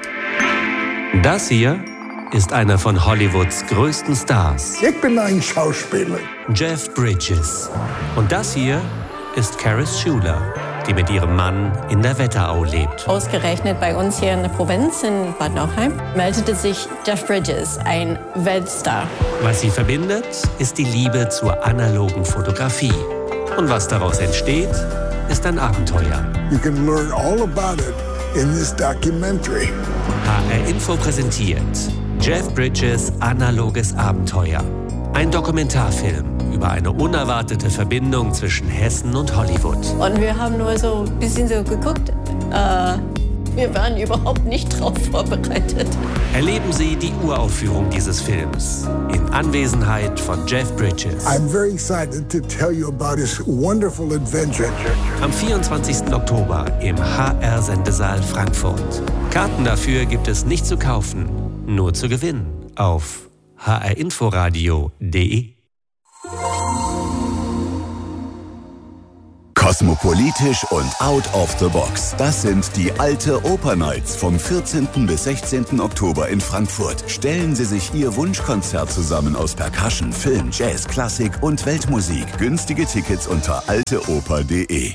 Das hier ist einer von Hollywoods größten Stars. Ich bin ein Schauspieler. Jeff Bridges. Und das hier ist Caris Schuler, die mit ihrem Mann in der Wetterau lebt. Ausgerechnet bei uns hier in der Provinz in Bad Nauheim meldete sich Jeff Bridges, ein Weltstar. Was sie verbindet, ist die Liebe zur analogen Fotografie. Und was daraus entsteht, ist ein Abenteuer. You can learn all about it in this documentary. HR Info präsentiert Jeff Bridges Analoges Abenteuer. Ein Dokumentarfilm über eine unerwartete Verbindung zwischen Hessen und Hollywood. Und wir haben nur so ein bisschen so geguckt. Wir waren überhaupt nicht drauf vorbereitet. Erleben Sie die Uraufführung dieses Films in Anwesenheit von Jeff Bridges. I'm very excited to tell you about his wonderful adventure. Am 24. Oktober im HR-Sendesaal Frankfurt. Karten dafür gibt es nicht zu kaufen, nur zu gewinnen auf hrinforadio.de. Kosmopolitisch und out of the box. Das sind die Alte Oper Nights vom 14. bis 16. Oktober in Frankfurt. Stellen Sie sich Ihr Wunschkonzert zusammen aus Percussion, Film, Jazz, Klassik und Weltmusik. Günstige Tickets unter alteoper.de.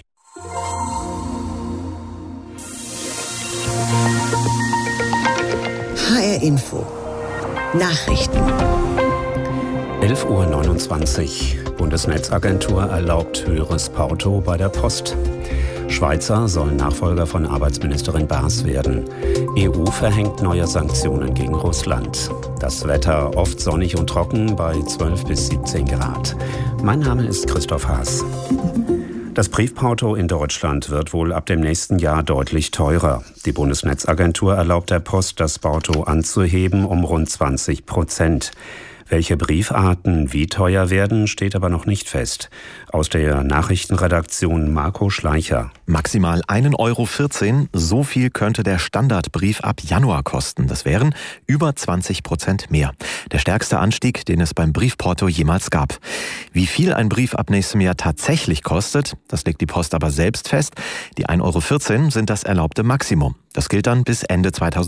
HR Info. Nachrichten. 11.29 Uhr. Bundesnetzagentur erlaubt höheres Porto bei der Post. Schweizer sollen Nachfolger von Arbeitsministerin Baas werden. EU verhängt neue Sanktionen gegen Russland. Das Wetter oft sonnig und trocken bei 12 bis 17 Grad. Mein Name ist Christoph Haas. Das Briefporto in Deutschland wird wohl ab dem nächsten Jahr deutlich teurer. Die Bundesnetzagentur erlaubt der Post, das Porto anzuheben um rund 20%. Welche Briefarten wie teuer werden, steht aber noch nicht fest. Aus der Nachrichtenredaktion Marco Schleicher. Maximal 1,14 €, so viel könnte der Standardbrief ab Januar kosten. Das wären über 20% mehr. Der stärkste Anstieg, den es beim Briefporto jemals gab. Wie viel ein Brief ab nächstem Jahr tatsächlich kostet, das legt die Post aber selbst fest. Die 1,14 € sind das erlaubte Maximum. Das gilt dann bis Ende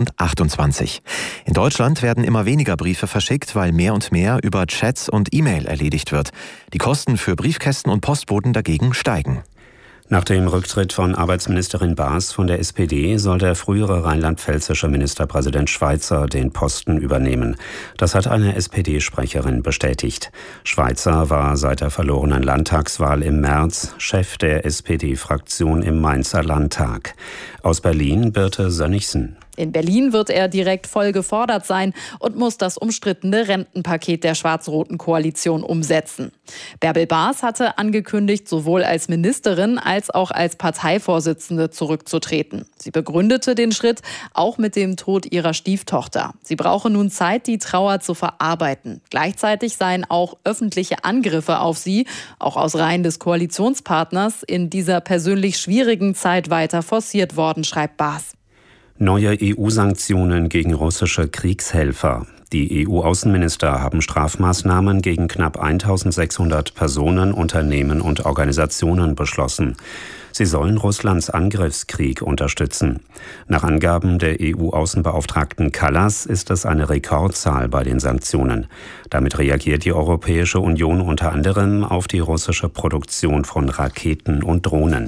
2028. In Deutschland werden immer weniger Briefe verschickt, weil mehr und mehr über Chats und E-Mail erledigt wird. Die Kosten für Briefkästen und Postboten dagegen steigen. Nach dem Rücktritt von Arbeitsministerin Baas von der SPD soll der frühere rheinland-pfälzische Ministerpräsident Schweizer den Posten übernehmen. Das hat eine SPD-Sprecherin bestätigt. Schweizer war seit der verlorenen Landtagswahl im März Chef der SPD-Fraktion im Mainzer Landtag. Aus Berlin Birte Sönnigsen. In Berlin wird er direkt voll gefordert sein und muss das umstrittene Rentenpaket der schwarz-roten Koalition umsetzen. Bärbel Baas hatte angekündigt, sowohl als Ministerin als auch als Parteivorsitzende zurückzutreten. Sie begründete den Schritt auch mit dem Tod ihrer Stieftochter. Sie brauche nun Zeit, die Trauer zu verarbeiten. Gleichzeitig seien auch öffentliche Angriffe auf sie, auch aus Reihen des Koalitionspartners, in dieser persönlich schwierigen Zeit weiter forciert worden, schreibt Baas. Neue EU-Sanktionen gegen russische Kriegshelfer. Die EU-Außenminister haben Strafmaßnahmen gegen knapp 1600 Personen, Unternehmen und Organisationen beschlossen. Sie sollen Russlands Angriffskrieg unterstützen. Nach Angaben der EU-Außenbeauftragten Kallas ist es eine Rekordzahl bei den Sanktionen. Damit reagiert die Europäische Union unter anderem auf die russische Produktion von Raketen und Drohnen.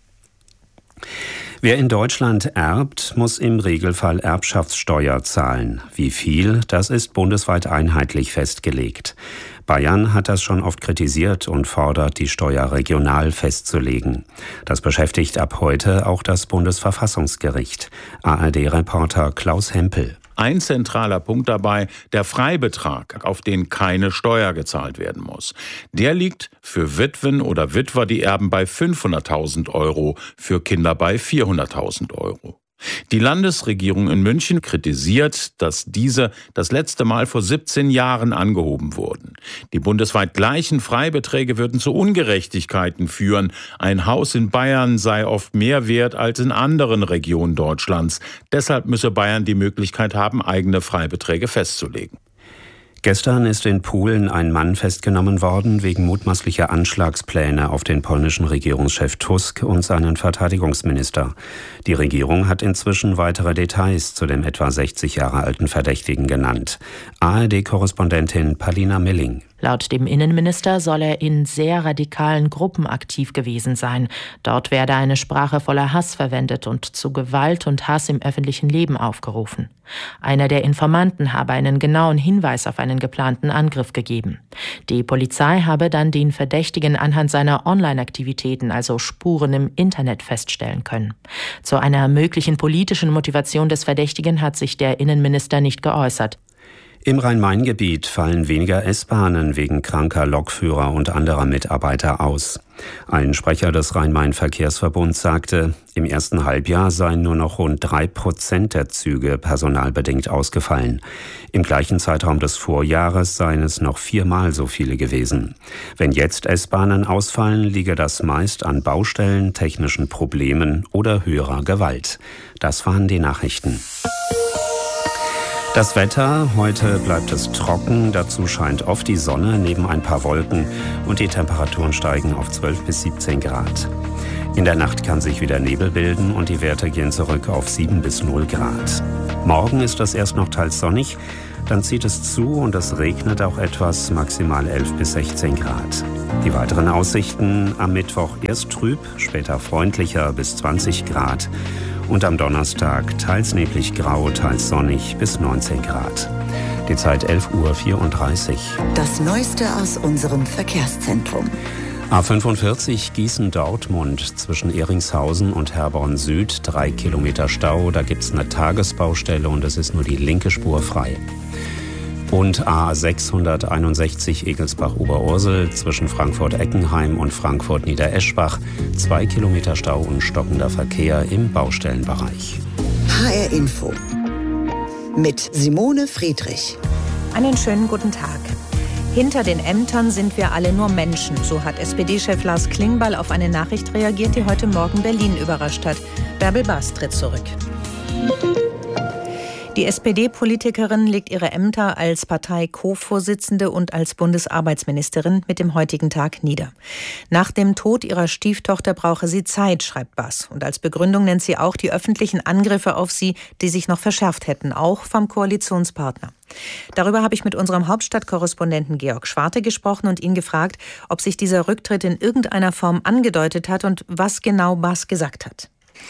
Wer in Deutschland erbt, muss im Regelfall Erbschaftssteuer zahlen. Wie viel, das ist bundesweit einheitlich festgelegt. Bayern hat das schon oft kritisiert und fordert, die Steuer regional festzulegen. Das beschäftigt ab heute auch das Bundesverfassungsgericht. ARD-Reporter Klaus Hempel. Ein zentraler Punkt dabei, der Freibetrag, auf den keine Steuer gezahlt werden muss. Der liegt für Witwen oder Witwer, die erben, bei 500.000 €, für Kinder bei 400.000 €. Die Landesregierung in München kritisiert, dass diese das letzte Mal vor 17 Jahren angehoben wurden. Die bundesweit gleichen Freibeträge würden zu Ungerechtigkeiten führen. Ein Haus in Bayern sei oft mehr wert als in anderen Regionen Deutschlands. Deshalb müsse Bayern die Möglichkeit haben, eigene Freibeträge festzulegen. Gestern ist in Polen ein Mann festgenommen worden wegen mutmaßlicher Anschlagspläne auf den polnischen Regierungschef Tusk und seinen Verteidigungsminister. Die Regierung hat inzwischen weitere Details zu dem etwa 60 Jahre alten Verdächtigen genannt. ARD-Korrespondentin Palina Milling. Laut dem Innenminister soll er in sehr radikalen Gruppen aktiv gewesen sein. Dort werde eine Sprache voller Hass verwendet und zu Gewalt und Hass im öffentlichen Leben aufgerufen. Einer der Informanten habe einen genauen Hinweis auf einen geplanten Angriff gegeben. Die Polizei habe dann den Verdächtigen anhand seiner Online-Aktivitäten, also Spuren im Internet, feststellen können. Zu einer möglichen politischen Motivation des Verdächtigen hat sich der Innenminister nicht geäußert. Im Rhein-Main-Gebiet fallen weniger S-Bahnen wegen kranker Lokführer und anderer Mitarbeiter aus. Ein Sprecher des Rhein-Main-Verkehrsverbunds sagte, im ersten Halbjahr seien nur noch rund 3% der Züge personalbedingt ausgefallen. Im gleichen Zeitraum des Vorjahres seien es noch 4-mal so viele gewesen. Wenn jetzt S-Bahnen ausfallen, liege das meist an Baustellen, technischen Problemen oder höherer Gewalt. Das waren die Nachrichten. Das Wetter, heute bleibt es trocken, dazu scheint oft die Sonne neben ein paar Wolken und die Temperaturen steigen auf 12 bis 17 Grad. In der Nacht kann sich wieder Nebel bilden und die Werte gehen zurück auf 7 bis 0 Grad. Morgen ist es erst noch teils sonnig, dann zieht es zu und es regnet auch etwas, maximal 11 bis 16 Grad. Die weiteren Aussichten: am Mittwoch erst trüb, später freundlicher bis 20 Grad. Und am Donnerstag teils neblig grau, teils sonnig bis 19 Grad. Die Zeit 11:34 Uhr. Das Neueste aus unserem Verkehrszentrum. A45 Gießen-Dortmund zwischen Ehringshausen und Herborn Süd, 3 Kilometer Stau. Da gibt es eine Tagesbaustelle und es ist nur die linke Spur frei. Und A661 Egelsbach-Oberursel zwischen Frankfurt-Eckenheim und Frankfurt-Niedereschbach, 2 Kilometer Stau und stockender Verkehr im Baustellenbereich. HR Info mit Simone Friedrich. Einen schönen guten Tag. Hinter den Ämtern sind wir alle nur Menschen. So hat SPD-Chef Lars Klingbeil auf eine Nachricht reagiert, die heute Morgen Berlin überrascht hat. Bärbel Baas tritt zurück. Die SPD-Politikerin legt ihre Ämter als Partei-Co-Vorsitzende und als Bundesarbeitsministerin mit dem heutigen Tag nieder. Nach dem Tod ihrer Stieftochter brauche sie Zeit, schreibt Baas. Und als Begründung nennt sie auch die öffentlichen Angriffe auf sie, die sich noch verschärft hätten, auch vom Koalitionspartner. Darüber habe ich mit unserem Hauptstadtkorrespondenten Georg Schwarte gesprochen und ihn gefragt, ob sich dieser Rücktritt in irgendeiner Form angedeutet hat und was genau Baas gesagt hat.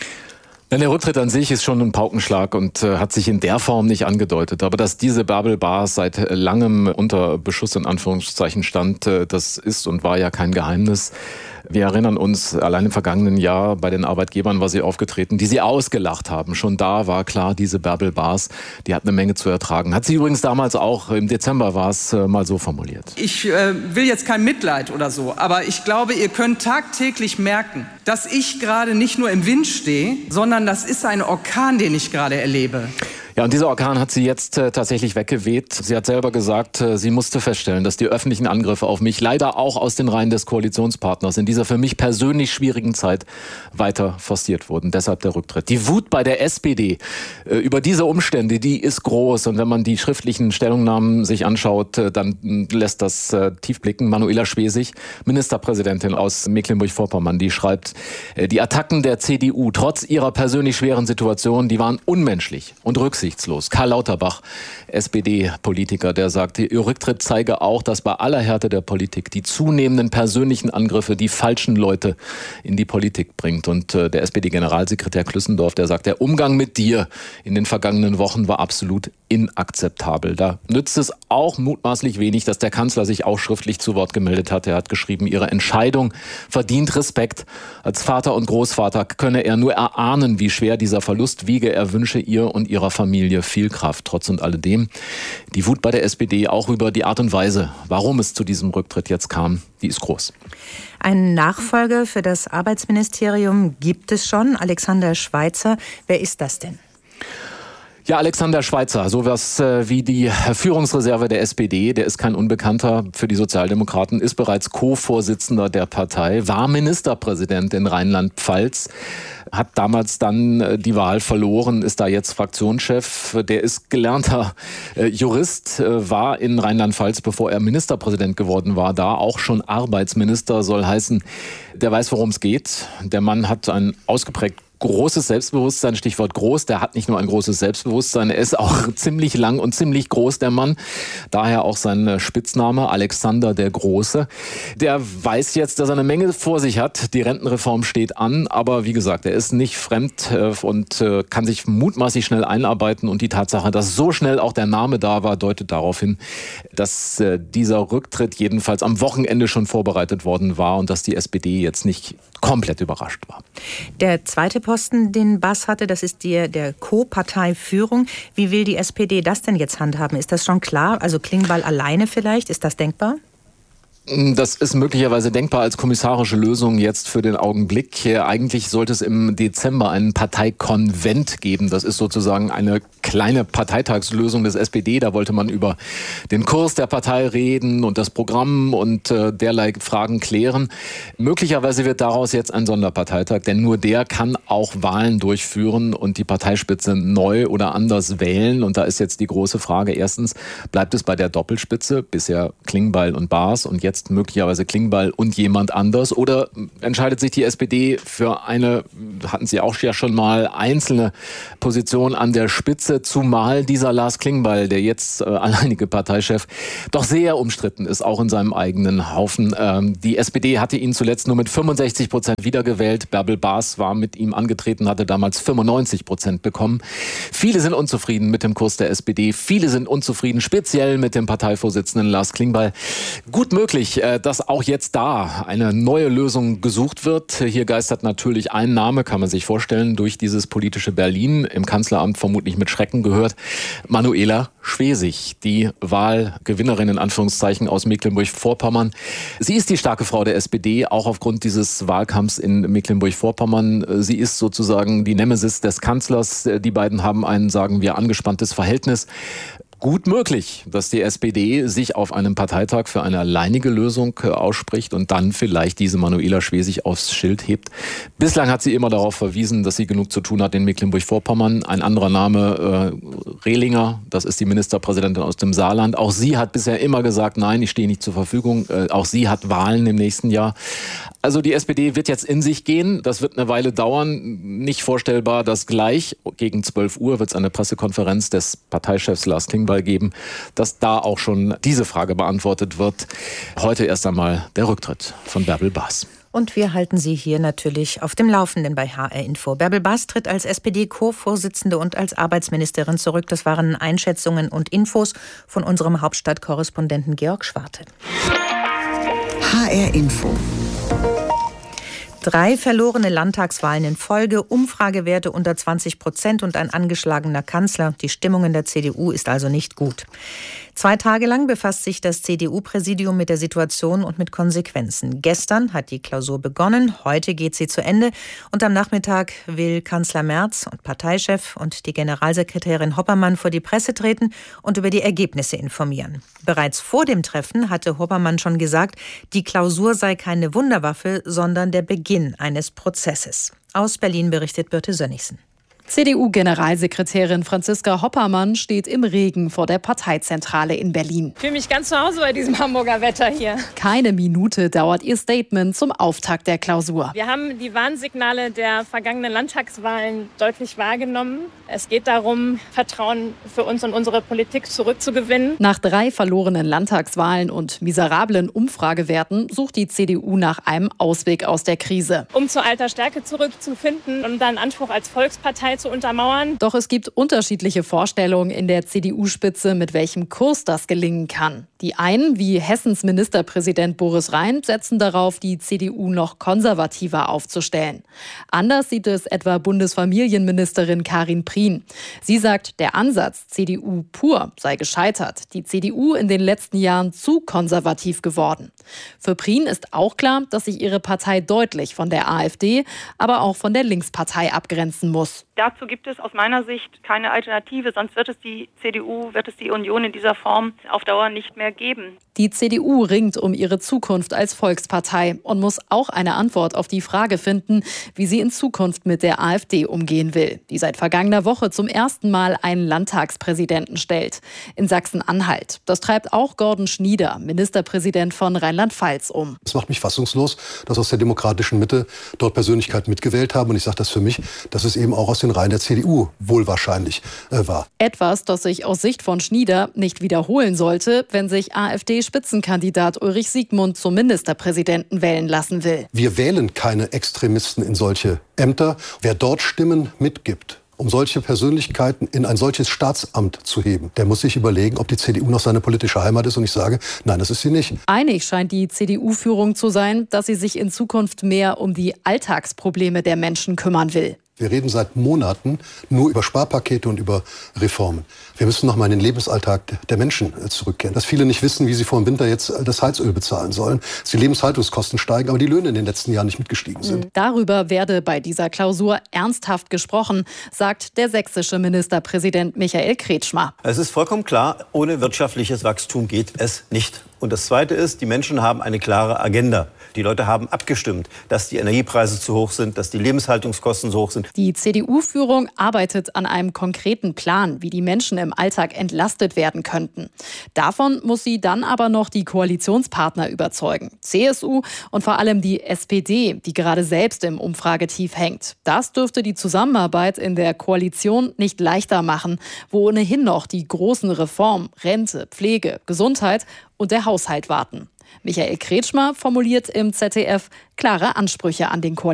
Der Rücktritt an sich ist schon ein Paukenschlag und hat sich in der Form nicht angedeutet. Aber dass diese Bärbel Baas seit langem unter Beschuss in Anführungszeichen stand, das ist und war ja kein Geheimnis. Wir erinnern uns, allein im vergangenen Jahr bei den Arbeitgebern war sie aufgetreten, die sie ausgelacht haben. Schon da war klar, diese Bärbel Baas, die hat eine Menge zu ertragen. Hat sie übrigens damals auch, im Dezember war es mal so formuliert. Ich will jetzt kein Mitleid oder so, aber ich glaube, ihr könnt tagtäglich merken, dass ich gerade nicht nur im Wind stehe, sondern das ist ein Orkan, den ich gerade erlebe. Ja, und dieser Orkan hat sie jetzt tatsächlich weggeweht. Sie hat selber gesagt, sie musste feststellen, dass die öffentlichen Angriffe auf mich leider auch aus den Reihen des Koalitionspartners in dieser für mich persönlich schwierigen Zeit weiter forciert wurden. Deshalb der Rücktritt. Die Wut bei der SPD über diese Umstände, die ist groß. Und wenn man die schriftlichen Stellungnahmen sich anschaut, dann lässt das tief blicken. Manuela Schwesig, Ministerpräsidentin aus Mecklenburg-Vorpommern, die schreibt, die Attacken der CDU trotz ihrer persönlich schweren Situation, die waren unmenschlich und rücksichtslos. Karl Lauterbach, SPD-Politiker, der sagt, ihr Rücktritt zeige auch, dass bei aller Härte der Politik die zunehmenden persönlichen Angriffe die falschen Leute in die Politik bringt. Und der SPD-Generalsekretär Klüssendorf, der sagt, der Umgang mit dir in den vergangenen Wochen war absolut inakzeptabel. Da nützt es auch mutmaßlich wenig, dass der Kanzler sich auch schriftlich zu Wort gemeldet hat. Er hat geschrieben, ihre Entscheidung verdient Respekt. Als Vater und Großvater könne er nur erahnen, wie schwer dieser Verlust wiege. Er wünsche ihr und ihrer Familie viel Kraft. Trotz und alledem die Wut bei der SPD auch über die Art und Weise, warum es zu diesem Rücktritt jetzt kam, die ist groß. Einen Nachfolger für das Arbeitsministerium gibt es schon, Alexander Schweitzer. Wer ist das denn? Ja, Alexander Schweitzer, sowas wie die Führungsreserve der SPD, der ist kein Unbekannter für die Sozialdemokraten, ist bereits Co-Vorsitzender der Partei, war Ministerpräsident in Rheinland-Pfalz, hat damals dann die Wahl verloren, ist da jetzt Fraktionschef. Der ist gelernter Jurist, war in Rheinland-Pfalz, bevor er Ministerpräsident geworden war, da auch schon Arbeitsminister, soll heißen, der weiß, worum es geht. Der Mann hat ein ausgeprägt großes Selbstbewusstsein, Stichwort groß, der hat nicht nur ein großes Selbstbewusstsein, er ist auch ziemlich lang und ziemlich groß, der Mann. Daher auch sein Spitzname, Alexander der Große. Der weiß jetzt, dass er eine Menge vor sich hat. Die Rentenreform steht an, aber wie gesagt, er ist nicht fremd und kann sich mutmaßlich schnell einarbeiten. Und die Tatsache, dass so schnell auch der Name da war, deutet darauf hin, dass dieser Rücktritt jedenfalls am Wochenende schon vorbereitet worden war und dass die SPD jetzt nicht komplett überrascht war. Der zweite Posten, den Baas hatte, das ist der Co-Parteiführung. Wie will die SPD das denn jetzt handhaben? Ist das schon klar? Also Klingbeil alleine vielleicht? Ist das denkbar? Das ist möglicherweise denkbar als kommissarische Lösung jetzt für den Augenblick. Eigentlich sollte es im Dezember einen Parteikonvent geben. Das ist sozusagen eine kleine Parteitagslösung des SPD. Da wollte man über den Kurs der Partei reden und das Programm und derlei Fragen klären. Möglicherweise wird daraus jetzt ein Sonderparteitag, denn nur der kann auch Wahlen durchführen und die Parteispitze neu oder anders wählen. Und da ist jetzt die große Frage. Erstens, bleibt es bei der Doppelspitze, bisher Klingbeil und Baas, und jetzt jetzt möglicherweise Klingbeil und jemand anders? Oder entscheidet sich die SPD für eine, hatten Sie auch ja schon mal, einzelne Position an der Spitze, zumal dieser Lars Klingbeil, der jetzt alleinige Parteichef, doch sehr umstritten ist, auch in seinem eigenen Haufen. Die SPD hatte ihn zuletzt nur mit 65% wiedergewählt. Bärbel Baas war mit ihm angetreten, hatte damals 95% bekommen. Viele sind unzufrieden mit dem Kurs der SPD. Viele sind unzufrieden, speziell mit dem Parteivorsitzenden Lars Klingbeil. Gut möglich, dass auch jetzt da eine neue Lösung gesucht wird. Hier geistert natürlich ein Name, kann man sich vorstellen, durch dieses politische Berlin. Im Kanzleramt vermutlich mit Schrecken gehört. Manuela Schwesig, die Wahlgewinnerin in Anführungszeichen aus Mecklenburg-Vorpommern. Sie ist die starke Frau der SPD, auch aufgrund dieses Wahlkampfs in Mecklenburg-Vorpommern. Sie ist sozusagen die Nemesis des Kanzlers. Die beiden haben ein, sagen wir, angespanntes Verhältnis. Gut möglich, dass die SPD sich auf einem Parteitag für eine alleinige Lösung ausspricht und dann vielleicht diese Manuela Schwesig aufs Schild hebt. Bislang hat sie immer darauf verwiesen, dass sie genug zu tun hat in Mecklenburg-Vorpommern. Ein anderer Name, Rehlinger, das ist die Ministerpräsidentin aus dem Saarland. Auch sie hat bisher immer gesagt, nein, ich stehe nicht zur Verfügung. Auch sie hat Wahlen im nächsten Jahr. Also die SPD wird jetzt in sich gehen. Das wird eine Weile dauern. Nicht vorstellbar, dass gleich gegen 12 Uhr wird es eine Pressekonferenz des Parteichefs Lars Klingbeil geben, dass da auch schon diese Frage beantwortet wird. Heute erst einmal der Rücktritt von Bärbel Baas. Und wir halten Sie hier natürlich auf dem Laufenden bei HR Info. Bärbel Baas tritt als SPD-Co-Vorsitzende und als Arbeitsministerin zurück. Das waren Einschätzungen und Infos von unserem Hauptstadtkorrespondenten Georg Schwarte. HR Info. 3 verlorene Landtagswahlen in Folge, Umfragewerte unter 20% und ein angeschlagener Kanzler. Die Stimmung in der CDU ist also nicht gut. 2 Tage lang befasst sich das CDU-Präsidium mit der Situation und mit Konsequenzen. Gestern hat die Klausur begonnen, heute geht sie zu Ende. Und am Nachmittag will Kanzler Merz und Parteichef und die Generalsekretärin Hoppermann vor die Presse treten und über die Ergebnisse informieren. Bereits vor dem Treffen hatte Hoppermann schon gesagt, die Klausur sei keine Wunderwaffe, sondern der Beginn eines Prozesses. Aus Berlin berichtet Birte Sönnigsen. CDU-Generalsekretärin Franziska Hoppermann steht im Regen vor der Parteizentrale in Berlin. Ich fühle mich ganz zu Hause bei diesem Hamburger Wetter hier. Keine Minute dauert ihr Statement zum Auftakt der Klausur. Wir haben die Warnsignale der vergangenen Landtagswahlen deutlich wahrgenommen. Es geht darum, Vertrauen für uns und unsere Politik zurückzugewinnen. Nach 3 verlorenen Landtagswahlen und miserablen Umfragewerten sucht die CDU nach einem Ausweg aus der Krise. Um zur alter Stärke zurückzufinden und dann Anspruch als Volkspartei zu untermauern. Doch es gibt unterschiedliche Vorstellungen in der CDU-Spitze, mit welchem Kurs das gelingen kann. Die einen, wie Hessens Ministerpräsident Boris Rhein, setzen darauf, die CDU noch konservativer aufzustellen. Anders sieht es etwa Bundesfamilienministerin Karin Prien. Sie sagt, der Ansatz CDU pur sei gescheitert. Die CDU in den letzten Jahren zu konservativ geworden. Für Prien ist auch klar, dass sich ihre Partei deutlich von der AfD, aber auch von der Linkspartei abgrenzen muss. Dazu gibt es aus meiner Sicht keine Alternative, sonst wird es die CDU, wird es die Union in dieser Form auf Dauer nicht mehr geben. Die CDU ringt um ihre Zukunft als Volkspartei und muss auch eine Antwort auf die Frage finden, wie sie in Zukunft mit der AfD umgehen will, die seit vergangener Woche zum ersten Mal einen Landtagspräsidenten stellt. In Sachsen-Anhalt. Das treibt auch Gordon Schnieder, Ministerpräsident von Rheinland-Pfalz, um. Es macht mich fassungslos, dass aus der demokratischen Mitte dort Persönlichkeiten mitgewählt haben. Und ich sage das für mich, dass es eben auch aus den Reihen der CDU wohl wahrscheinlich war. Etwas, das sich aus Sicht von Schnieder nicht wiederholen sollte, wenn sich AfD-Spitzenkandidat Ulrich Siegmund zum Ministerpräsidenten wählen lassen will. Wir wählen keine Extremisten in solche Ämter. Wer dort Stimmen mitgibt, um solche Persönlichkeiten in ein solches Staatsamt zu heben, der muss sich überlegen, ob die CDU noch seine politische Heimat ist. Und ich sage, nein, das ist sie nicht. Einig scheint die CDU-Führung zu sein, dass sie sich in Zukunft mehr um die Alltagsprobleme der Menschen kümmern will. Wir reden seit Monaten nur über Sparpakete und über Reformen. Wir müssen noch mal in den Lebensalltag der Menschen zurückkehren. Dass viele nicht wissen, wie sie vor dem Winter jetzt das Heizöl bezahlen sollen. Dass die Lebenshaltungskosten steigen, aber die Löhne in den letzten Jahren nicht mitgestiegen sind. Darüber werde bei dieser Klausur ernsthaft gesprochen, sagt der sächsische Ministerpräsident Michael Kretschmer. Es ist vollkommen klar, ohne wirtschaftliches Wachstum geht es nicht. Und das Zweite ist, die Menschen haben eine klare Agenda. Die Leute haben abgestimmt, dass die Energiepreise zu hoch sind, dass die Lebenshaltungskosten zu hoch sind. Die CDU-Führung arbeitet an einem konkreten Plan, wie die Menschen im Alltag entlastet werden könnten. Davon muss sie dann aber noch die Koalitionspartner überzeugen. CSU und vor allem die SPD, die gerade selbst im Umfragetief hängt. Das dürfte die Zusammenarbeit in der Koalition nicht leichter machen, wo ohnehin noch die großen Reformen, Rente, Pflege, Gesundheit und der Haushalt warten. Michael Kretschmer formuliert im ZDF klare Ansprüche an den Koalitionspartner.